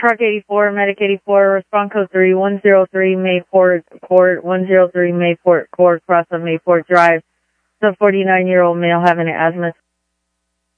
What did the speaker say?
Truck 84, Medic 84, respond code 3, 103 Mayport Court, 103 Mayport Court, cross of Mayport Drive. The 49-year-old male having an asthma